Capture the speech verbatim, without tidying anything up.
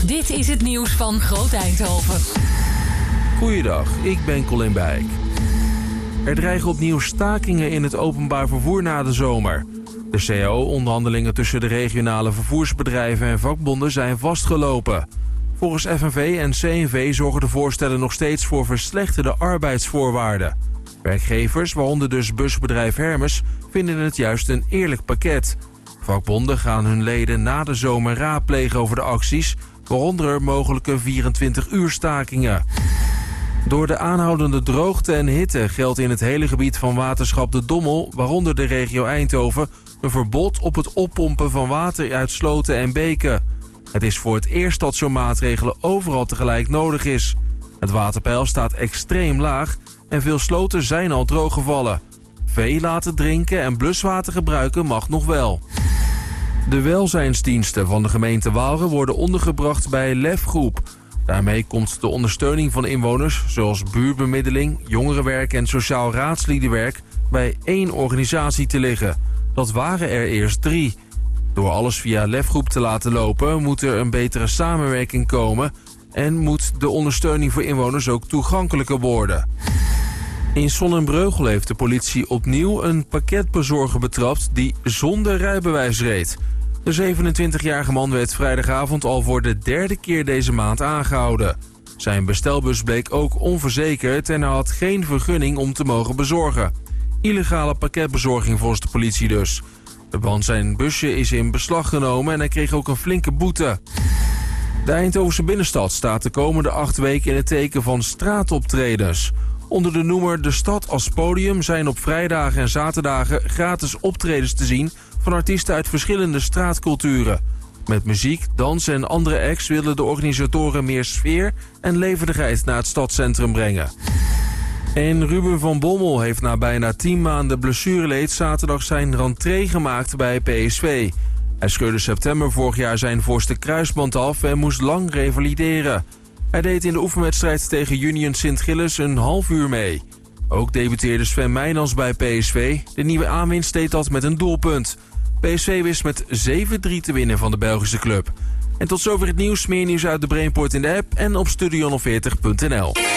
Dit is het nieuws van Groot Eindhoven. Goeiedag, ik ben Colin Bijk. Er dreigen opnieuw stakingen in het openbaar vervoer na de zomer. De C A O-onderhandelingen tussen de regionale vervoersbedrijven en vakbonden zijn vastgelopen. Volgens F N V en C N V zorgen de voorstellen nog steeds voor verslechterde arbeidsvoorwaarden. Werkgevers, waaronder dus busbedrijf Hermes, vinden het juist een eerlijk pakket. Vakbonden gaan hun leden na de zomer raadplegen over de acties, waaronder mogelijke vierentwintig uur stakingen. Door de aanhoudende droogte en hitte geldt in het hele gebied van waterschap de Dommel, waaronder de regio Eindhoven, een verbod op het oppompen van water uit sloten en beken. Het is voor het eerst dat zo'n maatregel overal tegelijk nodig is. Het waterpeil staat extreem laag en veel sloten zijn al drooggevallen. Vee laten drinken en bluswater gebruiken mag nog wel. De welzijnsdiensten van de gemeente Waalre worden ondergebracht bij Lefgroep. Daarmee komt de ondersteuning van inwoners, zoals buurbemiddeling, jongerenwerk en sociaal raadsliedenwerk, bij één organisatie te liggen. Dat waren er eerst drie. Door alles via Lefgroep te laten lopen moet er een betere samenwerking komen en moet de ondersteuning voor inwoners ook toegankelijker worden. In Sonnenbreugel heeft de politie opnieuw een pakketbezorger betrapt die zonder rijbewijs reed. De zevenentwintigjarige man werd vrijdagavond al voor de derde keer deze maand aangehouden. Zijn bestelbus bleek ook onverzekerd en hij had geen vergunning om te mogen bezorgen. Illegale pakketbezorging volgens de politie dus. Want zijn busje is in beslag genomen en hij kreeg ook een flinke boete. De Eindhovense binnenstad staat de komende acht weken in het teken van straatoptredens. Onder de noemer De Stad als Podium zijn op vrijdagen en zaterdagen gratis optredens te zien van artiesten uit verschillende straatculturen. Met muziek, dans en andere acts willen de organisatoren meer sfeer en levendigheid naar het stadscentrum brengen. En Ruben van Bommel heeft na bijna tien maanden blessureleed zaterdag zijn rentree gemaakt bij P S V. Hij scheurde september vorig jaar zijn voorste kruisband af en moest lang revalideren. Hij deed in de oefenwedstrijd tegen Union Sint-Gilles een half uur mee. Ook debuteerde Sven Meijnans bij P S V. De nieuwe aanwinst deed dat met een doelpunt. P S V wist met zeven drie te winnen van de Belgische club. En tot zover het nieuws. Meer nieuws uit de Brainport in de app en op studio veertig punt n l.